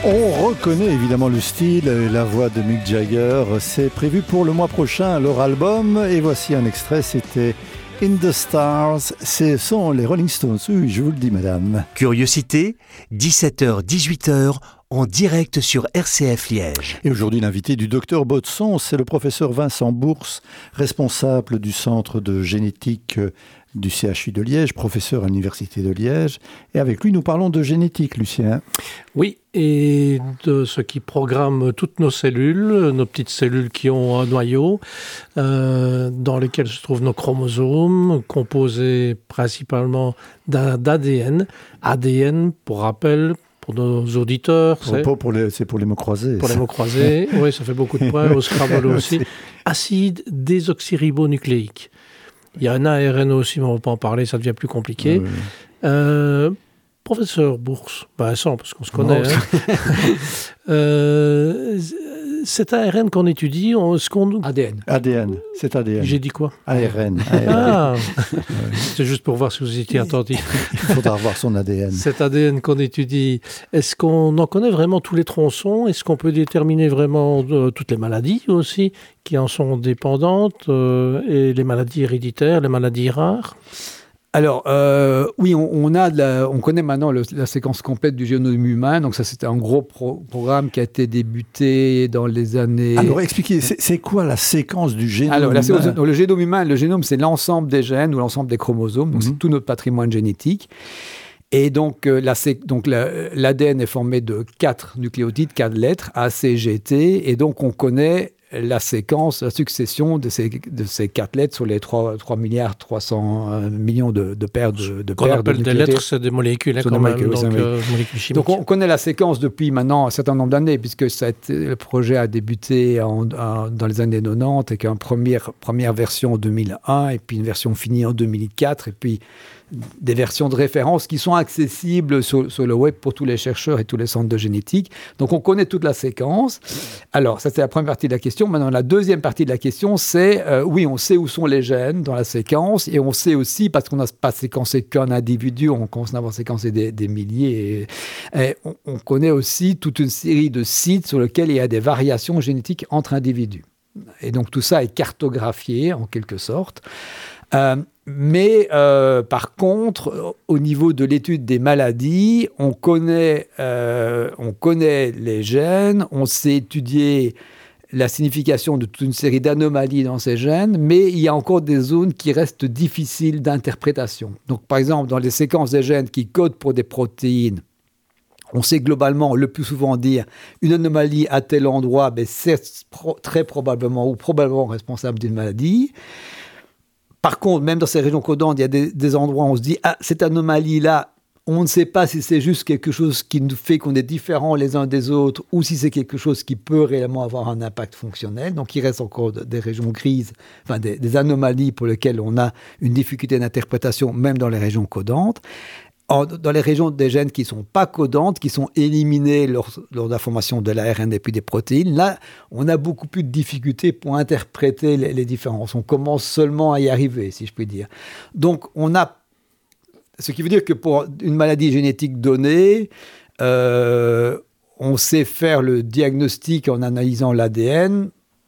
On reconnaît évidemment le style et la voix de Mick Jagger. C'est prévu pour le mois prochain, leur album. Et voici un extrait, c'était In the Stars. Ce sont les Rolling Stones. Oui, je vous le dis, madame. Curiosité, 17h, 18h, en direct sur RCF Liège. Et aujourd'hui, l'invité du docteur Baudson, c'est le professeur Vincent Bourse, responsable du centre de génétique du CHU de Liège, professeur à l'Université de Liège. Et avec lui, nous parlons de génétique, Lucien. Oui, et de ce qui programme toutes nos cellules, nos petites cellules qui ont un noyau, dans lesquelles se trouvent nos chromosomes, composés principalement d'ADN. ADN, pour rappel, pour nos auditeurs, c'est pour les mots croisés. Pour les mots croisés, oui, ça fait beaucoup de points, au Scrabble aussi. Acide désoxyribonucléique. Il y a un ARN aussi, mais on ne va pas en parler, ça devient plus compliqué. Oui. Professeur Bourse, Vincent, parce qu'on se connaît. Cet ARN qu'on étudie, ADN, c'est ADN. J'ai dit quoi? ARN. Ah, c'est juste pour voir si vous étiez attentif. Il faudra revoir son ADN. Cet ADN qu'on étudie, est-ce qu'on en connaît vraiment tous les tronçons? Est-ce qu'on peut déterminer vraiment toutes les maladies aussi qui en sont dépendantes, et les maladies héréditaires, les maladies rares? Alors, oui, on connaît maintenant la séquence complète du génome humain. Donc ça, c'était un gros programme qui a été débuté dans les années... Alors, expliquez, c'est quoi la séquence du génome humain? Le génome humain, le génome, c'est l'ensemble des gènes ou l'ensemble des chromosomes. Donc, c'est tout notre patrimoine génétique. Et donc, l'ADN est formé de 4 nucléotides, 4 lettres, A, C, G, T. Et donc, on connaît la séquence, la succession de ces 4 lettres sur les 3 milliards 300 millions de paires de qu'on appelle des lettres, c'est des molécules, quand même, molécules chimiques. Donc on connaît la séquence depuis maintenant un certain nombre d'années, puisque le projet a débuté dans les années 90, avec une première version en 2001, et puis une version finie en 2004, et puis des versions de référence qui sont accessibles sur le web pour tous les chercheurs et tous les centres de génétique. Donc, on connaît toute la séquence. Alors, ça, c'est la première partie de la question. Maintenant, la deuxième partie de la question, c'est, oui, on sait où sont les gènes dans la séquence, et on sait aussi, parce qu'on n'a pas séquencé qu'un individu, on commence à avoir séquencé des milliers, et on connaît aussi toute une série de sites sur lesquels il y a des variations génétiques entre individus. Et donc, tout ça est cartographié, en quelque sorte. Mais par contre, au niveau de l'étude des maladies, on connaît les gènes, on sait étudier la signification de toute une série d'anomalies dans ces gènes, mais il y a encore des zones qui restent difficiles d'interprétation. Donc, par exemple, dans les séquences des gènes qui codent pour des protéines, on sait globalement, le plus souvent dire, une anomalie à tel endroit, ben c'est très probablement ou probablement responsable d'une maladie. Par contre, même dans ces régions codantes, il y a des endroits où on se dit « Ah, cette anomalie-là, on ne sait pas si c'est juste quelque chose qui nous fait qu'on est différents les uns des autres ou si c'est quelque chose qui peut réellement avoir un impact fonctionnel. » Donc, il reste encore des régions grises, enfin des anomalies pour lesquelles on a une difficulté d'interprétation, même dans les régions codantes. Dans les régions des gènes qui ne sont pas codantes, qui sont éliminées lors de la formation de l'ARN et puis des protéines, là, on a beaucoup plus de difficultés pour interpréter les différences. On commence seulement à y arriver, si je puis dire. Donc, ce qui veut dire que pour une maladie génétique donnée, on sait faire le diagnostic en analysant l'ADN,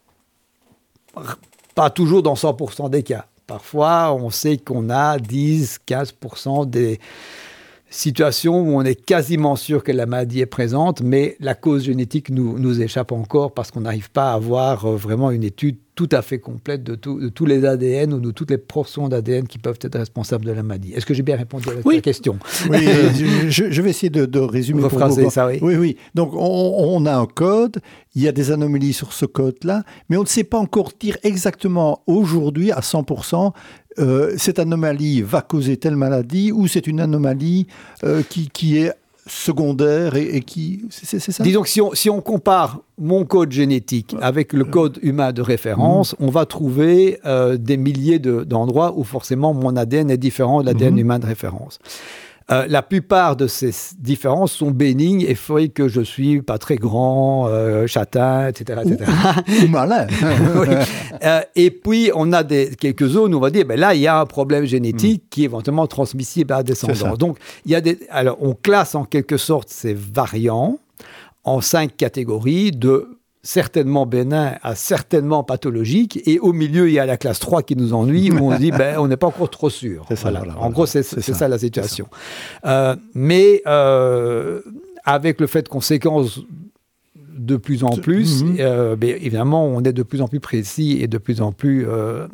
pas toujours dans 100% des cas. Parfois, on sait qu'on a 10-15% des situations où on est quasiment sûr que la maladie est présente, mais la cause génétique nous échappe encore parce qu'on n'arrive pas à avoir vraiment une étude tout à fait complète de tous les ADN ou de toutes les portions d'ADN qui peuvent être responsables de la maladie. Est-ce que j'ai bien répondu à la question? Oui, je vais essayer de résumer. Rephraser ça, oui. Oui. Donc, on a un code, il y a des anomalies sur ce code-là, mais on ne sait pas encore dire exactement aujourd'hui, à 100%, cette anomalie va causer telle maladie ou c'est une anomalie qui est secondaire et qui... C'est ça? Disons que si on compare mon code génétique avec le code humain de référence, on va trouver des milliers d'endroits où forcément mon ADN est différent de l'ADN humain de référence. La plupart de ces différences sont bénignes et fait que je suis pas très grand, châtain, etc. Ou malin. Oui. Et puis, on a quelques zones où on va dire, ben là, il y a un problème génétique qui est éventuellement transmissible à la descendance. Donc, alors, on classe en quelque sorte ces variants en 5 catégories, de certainement bénin à certainement pathologique, et au milieu, il y a la classe 3 qui nous ennuie, où on dit, on n'est pas encore trop sûr. En gros, c'est ça la situation. Mais avec le fait qu'on séquence de plus en plus, évidemment, on est de plus en plus précis et de plus en plus,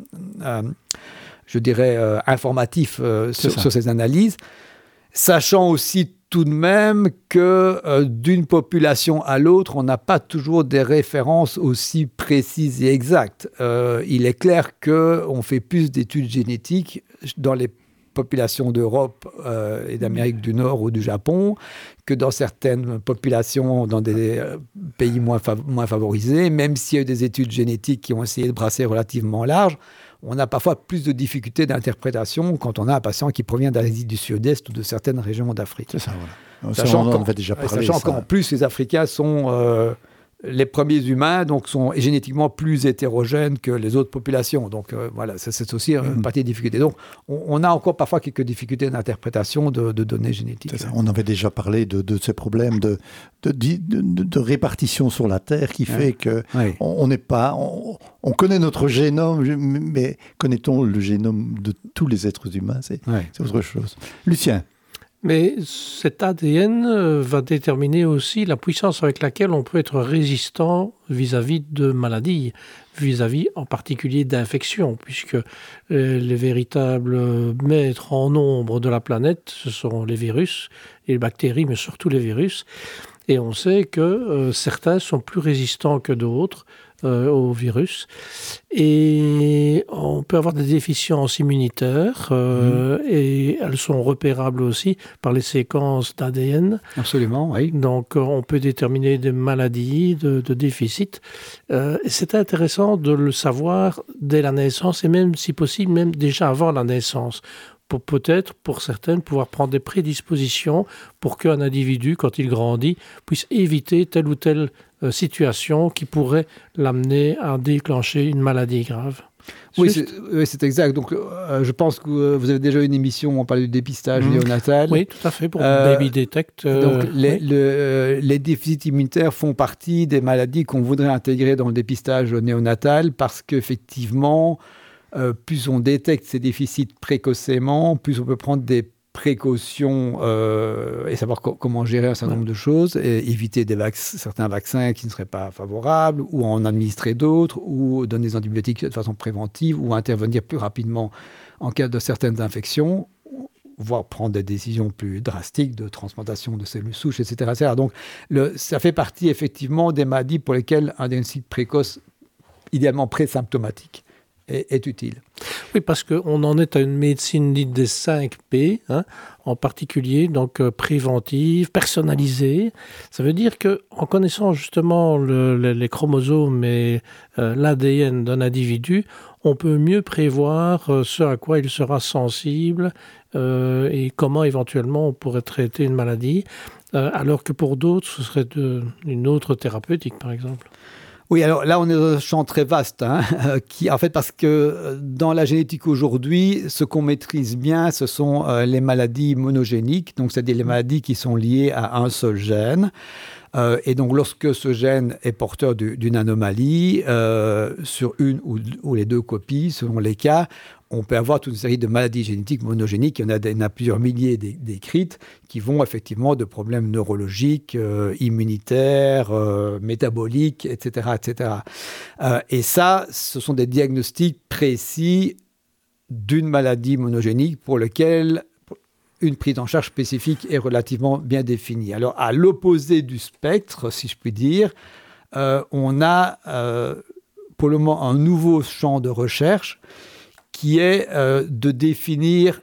je dirais, informatif sur ces analyses, sachant aussi tout de même que d'une population à l'autre, on n'a pas toujours des références aussi précises et exactes. Il est clair qu'on fait plus d'études génétiques dans les populations d'Europe et d'Amérique du Nord ou du Japon que dans certaines populations dans des pays moins favorisés, même s'il y a eu des études génétiques qui ont essayé de brasser relativement large. On a parfois plus de difficultés d'interprétation quand on a un patient qui provient d'Asie du Sud-Est ou de certaines régions d'Afrique. C'est ça, voilà. Sachant qu'en plus, les Africains sont les premiers humains, donc sont génétiquement plus hétérogènes que les autres populations. Donc voilà, c'est aussi une partie des difficultés. Donc on a encore parfois quelques difficultés d'interprétation de données génétiques. C'est ça. On avait déjà parlé de ces problèmes de répartition sur la Terre qui fait que on n'est pas... On connaît notre génome, mais connaît-on le génome de tous les êtres humains? C'est autre chose. Lucien? Mais cet ADN va déterminer aussi la puissance avec laquelle on peut être résistant vis-à-vis de maladies, vis-à-vis en particulier d'infections, puisque les véritables maîtres en nombre de la planète, ce sont les virus et les bactéries, mais surtout les virus. Et on sait que certains sont plus résistants que d'autres au virus. Et on peut avoir des déficiences immunitaires et elles sont repérables aussi par les séquences d'ADN. Absolument, oui. Donc on peut déterminer des maladies de déficit. Et c'est intéressant de le savoir dès la naissance et même, si possible, même déjà avant la naissance. Pour peut-être, pour certaines, pouvoir prendre des prédispositions pour qu'un individu, quand il grandit, puisse éviter telle ou telle situation qui pourrait l'amener à déclencher une maladie grave. Oui, c'est exact. Donc, je pense que vous avez déjà eu une émission où on parlait du dépistage néonatal. Oui, tout à fait, pour Baby Detect. Donc, les déficits immunitaires font partie des maladies qu'on voudrait intégrer dans le dépistage néonatal parce qu'effectivement, plus on détecte ces déficits précocement, plus on peut prendre des précautions et savoir comment gérer un certain nombre de choses, et éviter certains vaccins qui ne seraient pas favorables, ou en administrer d'autres, ou donner des antibiotiques de façon préventive, ou intervenir plus rapidement en cas de certaines infections, voire prendre des décisions plus drastiques de transplantation de cellules souches, etc. Donc, ça fait partie effectivement des maladies pour lesquelles un diagnostic précoce, idéalement présymptomatique, est utile. Oui, parce qu'on en est à une médecine dite des 5 P, en particulier donc préventive, personnalisée. Ça veut dire qu'en connaissant justement les chromosomes et l'ADN d'un individu, on peut mieux prévoir ce à quoi il sera sensible et comment éventuellement on pourrait traiter une maladie, alors que pour d'autres, ce serait une autre thérapeutique, par exemple. Oui, alors là, on est dans un champ très vaste, qui, en fait, parce que dans la génétique aujourd'hui, ce qu'on maîtrise bien, ce sont les maladies monogéniques, donc c'est-à-dire les maladies qui sont liées à un seul gène. Et donc, lorsque ce gène est porteur d'une anomalie, sur une ou les deux copies, selon les cas, on peut avoir toute une série de maladies génétiques monogéniques. Il y en a plusieurs milliers décrites qui vont effectivement de problèmes neurologiques, immunitaires, métaboliques, etc. etc. Et ça, ce sont des diagnostics précis d'une maladie monogénique pour lequel une prise en charge spécifique est relativement bien définie. Alors, à l'opposé du spectre, si je puis dire, on a pour le moment un nouveau champ de recherche qui est de définir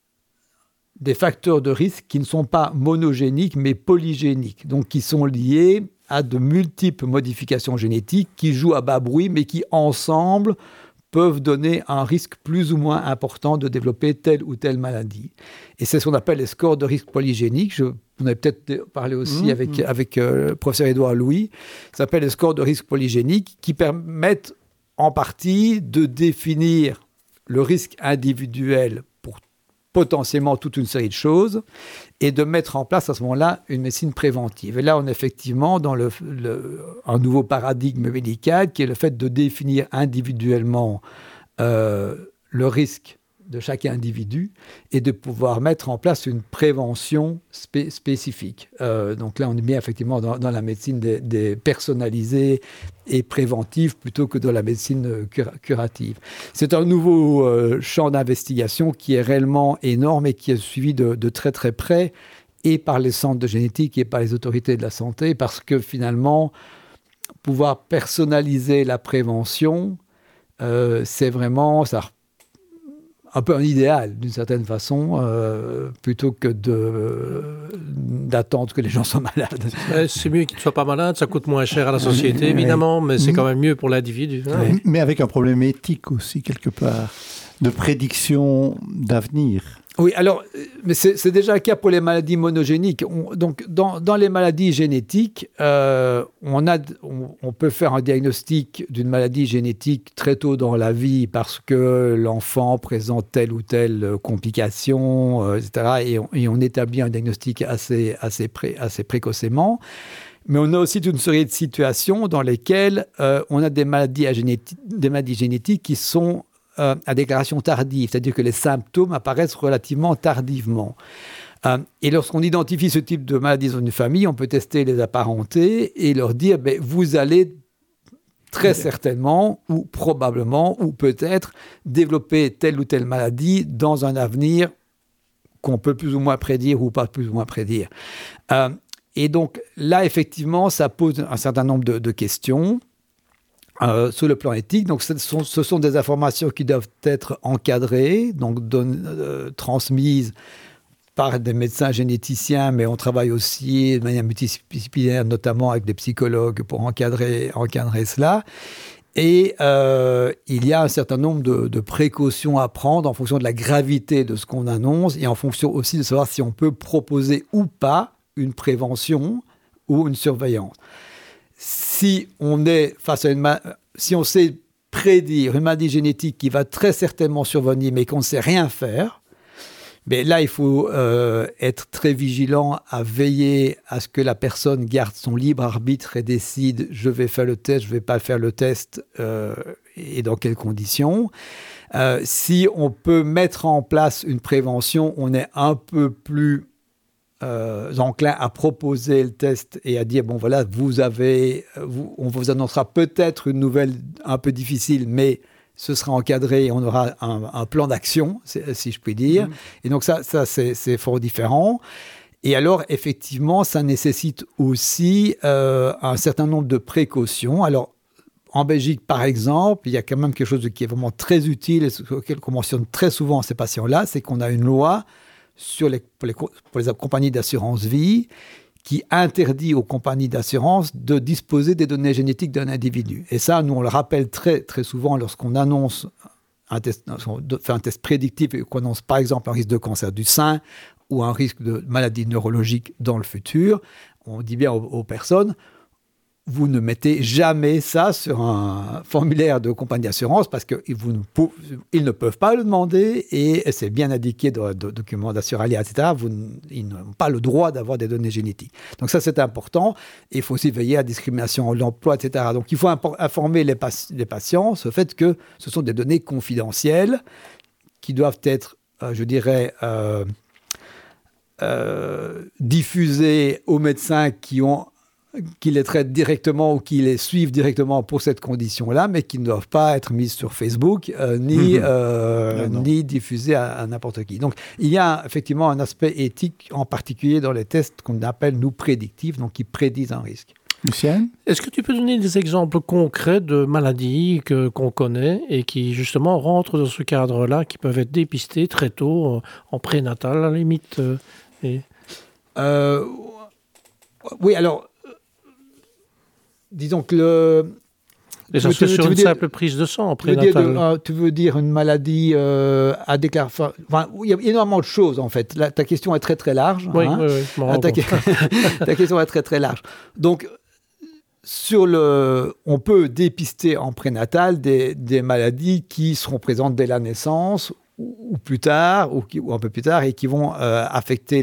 des facteurs de risque qui ne sont pas monogéniques, mais polygéniques, donc qui sont liés à de multiples modifications génétiques qui jouent à bas bruit, mais qui, ensemble, peuvent donner un risque plus ou moins important de développer telle ou telle maladie. Et c'est ce qu'on appelle les scores de risque polygéniques. On avait peut-être parlé aussi avec le professeur Édouard Louis. Ça s'appelle les scores de risque polygéniques qui permettent en partie de définir le risque individuel pour potentiellement toute une série de choses, et de mettre en place à ce moment-là une médecine préventive. Et là, on est effectivement dans un nouveau paradigme médical qui est le fait de définir individuellement le risque de chaque individu et de pouvoir mettre en place une prévention spécifique. Donc là, on est bien effectivement dans la médecine des personnalisée et préventive plutôt que dans la médecine curative. C'est un nouveau champ d'investigation qui est réellement énorme et qui est suivi de très très près et par les centres de génétique et par les autorités de la santé, parce que finalement, pouvoir personnaliser la prévention, c'est vraiment ça. Un peu un idéal, d'une certaine façon, plutôt que d'attendre que les gens soient malades. C'est mieux qu'ils ne soient pas malades, ça coûte moins cher à la société, évidemment, mais c'est quand même mieux pour l'individu. Hein. Mais avec un problème éthique aussi, quelque part, de prédiction d'avenir. Oui, alors, mais c'est déjà le cas pour les maladies monogéniques. Donc, dans les maladies génétiques, on peut faire un diagnostic d'une maladie génétique très tôt dans la vie parce que l'enfant présente telle ou telle complication, etc. Et on établit un diagnostic assez précocement. Mais on a aussi toute une série de situations dans lesquelles on a des maladies génétiques qui sont à déclaration tardive, c'est-à-dire que les symptômes apparaissent relativement tardivement. Et lorsqu'on identifie ce type de maladie dans une famille, on peut tester les apparentés et leur dire vous allez très certainement ou probablement ou peut-être développer telle ou telle maladie dans un avenir qu'on peut plus ou moins prédire ou pas plus ou moins prédire. Et donc là, effectivement, ça pose un certain nombre de questions. Sur le plan éthique, donc ce sont des informations qui doivent être encadrées, donc transmises par des médecins généticiens, mais on travaille aussi de manière multidisciplinaire, notamment avec des psychologues pour encadrer cela. Et il y a un certain nombre de précautions à prendre en fonction de la gravité de ce qu'on annonce et en fonction aussi de savoir si on peut proposer ou pas une prévention ou une surveillance. Si on est face à si on sait prédire une maladie génétique qui va très certainement survenir, mais qu'on ne sait rien faire, mais là, il faut être très vigilant à veiller à ce que la personne garde son libre arbitre et décide je vais faire le test, je ne vais pas faire le test et dans quelles conditions. Si on peut mettre en place une prévention, on est un peu plus enclin à proposer le test et à dire bon voilà, on vous annoncera peut-être une nouvelle un peu difficile, mais ce sera encadré et on aura un plan d'action, si je puis dire. Et donc ça c'est fort différent. Et alors effectivement, ça nécessite aussi un certain nombre de précautions. Alors en Belgique, par exemple, il y a quand même quelque chose qui est vraiment très utile et auquel on mentionne très souvent ces patients-là, c'est qu'on a une loi pour les compagnies d'assurance vie qui interdit aux compagnies d'assurance de disposer des données génétiques d'un individu. Et ça, nous, on le rappelle très, très souvent lorsqu'on annonce fait un test prédictif et qu'on annonce par exemple un risque de cancer du sein ou un risque de maladie neurologique dans le futur. On dit bien aux personnes, vous ne mettez jamais ça sur un formulaire de compagnie d'assurance parce qu'ils ne peuvent pas le demander et c'est bien indiqué dans le document d'Assuralia, etc. Ils n'ont pas le droit d'avoir des données génétiques. Donc ça, c'est important. Et il faut aussi veiller à la discrimination à l'emploi, etc. Donc il faut informer les patients sur le fait que ce sont des données confidentielles qui doivent être, je dirais, diffusées aux médecins qui les traitent directement ou qui les suivent directement pour cette condition-là, mais qui ne doivent pas être mises sur Facebook ni diffusées à n'importe qui. Donc, il y a effectivement un aspect éthique, en particulier dans les tests qu'on appelle, nous, prédictifs, donc qui prédisent un risque. Lucien ? Est-ce que tu peux donner des exemples concrets de maladies qu'on connaît et qui, justement, rentrent dans ce cadre-là, qui peuvent être dépistées très tôt, en prénatal, à la limite Oui, alors... Disons que les associations sur une simple prise de sang en prénatal. Tu veux dire une maladie à déclarer... Enfin, il y a énormément de choses, en fait. Là, ta question est très, très large. Oui, oui, ta question est très, très large. Donc, on peut dépister en prénatal des maladies qui seront présentes dès la naissance ou plus tard, ou un peu plus tard, et qui vont affecter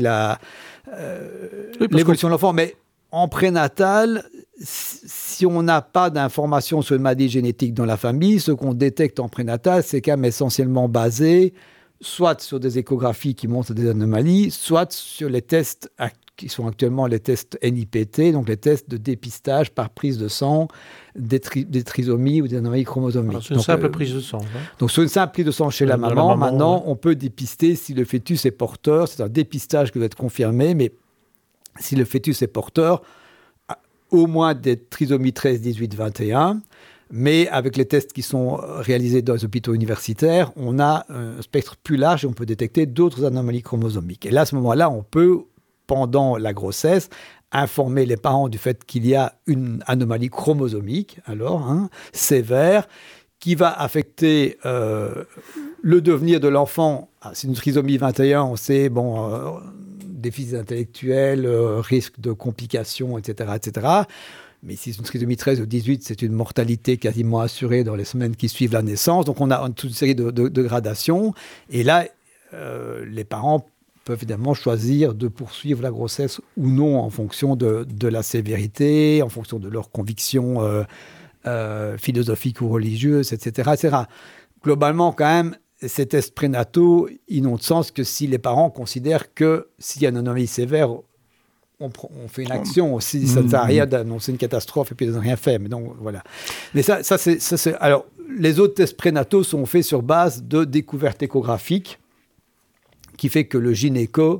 l'évolution de l'enfant. Mais en prénatal, si on n'a pas d'informations sur une maladie génétique dans la famille, ce qu'on détecte en prénatal, c'est quand même essentiellement basé soit sur des échographies qui montrent des anomalies, soit sur les tests qui sont actuellement les tests NIPT, donc les tests de dépistage par prise de sang des trisomies ou des anomalies chromosomiques. Alors, c'est une simple prise de sang. Donc, sur une simple prise de sang chez la maman, maintenant, on peut dépister si le fœtus est porteur. C'est un dépistage qui doit être confirmé, mais si le fœtus est porteur, au moins des trisomies 13, 18, 21. Mais avec les tests qui sont réalisés dans les hôpitaux universitaires, on a un spectre plus large et on peut détecter d'autres anomalies chromosomiques. Et là, à ce moment-là, on peut, pendant la grossesse, informer les parents du fait qu'il y a une anomalie chromosomique, sévère, qui va affecter le devenir de l'enfant. C'est une trisomie 21, on sait, déficit intellectuel, risque de complications, etc., etc. Mais si c'est une trisomie 13 ou 18, c'est une mortalité quasiment assurée dans les semaines qui suivent la naissance. Donc, on a toute une série de gradations. Et là, les parents peuvent évidemment choisir de poursuivre la grossesse ou non en fonction de la sévérité, en fonction de leurs convictions philosophiques ou religieuses, etc., etc. Globalement, quand même, ces tests prénataux, ils n'ont de sens que si les parents considèrent que s'il y a une anomalie sévère, on fait une action. Si ça ne sert à rien d'annoncer une catastrophe et puis de ne rien faire. Mais donc, voilà. Mais ça c'est... Alors, les autres tests prénataux sont faits sur base de découvertes échographiques qui fait que le gynéco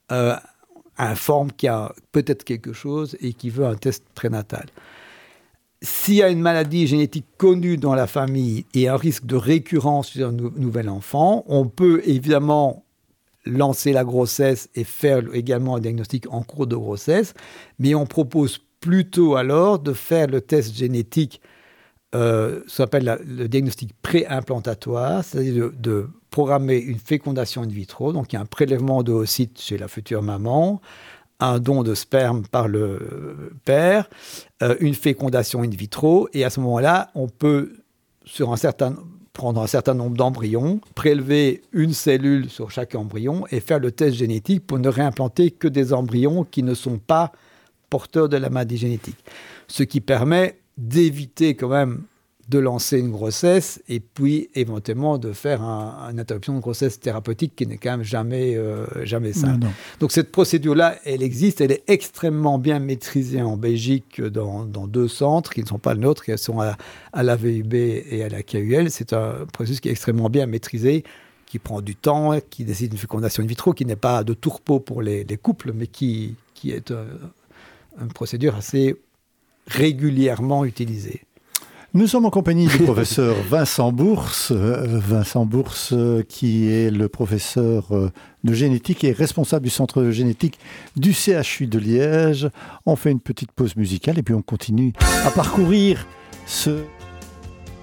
informe qu'il y a peut-être quelque chose et qu'il veut un test prénatal. S'il y a une maladie génétique connue dans la famille et un risque de récurrence sur un nouvel enfant, on peut évidemment lancer la grossesse et faire également un diagnostic en cours de grossesse, mais on propose plutôt alors de faire le test génétique, ça s'appelle le diagnostic pré-implantatoire, c'est-à-dire de programmer une fécondation in vitro, donc il y a un prélèvement d'oocytes chez la future maman, un don de sperme par le père, une fécondation in vitro, et à ce moment-là, on peut, prendre un certain nombre d'embryons, prélever une cellule sur chaque embryon et faire le test génétique pour ne réimplanter que des embryons qui ne sont pas porteurs de la maladie génétique. Ce qui permet d'éviter quand même de lancer une grossesse et puis éventuellement de faire une interruption de grossesse thérapeutique qui n'est quand même jamais simple. Non. Donc cette procédure-là, elle existe, elle est extrêmement bien maîtrisée en Belgique dans 2 centres qui ne sont pas le nôtre, qui sont à la VUB et à la KUL. C'est un processus qui est extrêmement bien maîtrisé, qui prend du temps, qui décide une fécondation in vitro, qui n'est pas de tout repos pour les couples, mais qui est une procédure assez régulièrement utilisée. Nous sommes en compagnie du professeur Vincent Bourse. Vincent Bourse, qui est le professeur de génétique et responsable du centre de génétique du CHU de Liège. On fait une petite pause musicale et puis on continue à parcourir ce...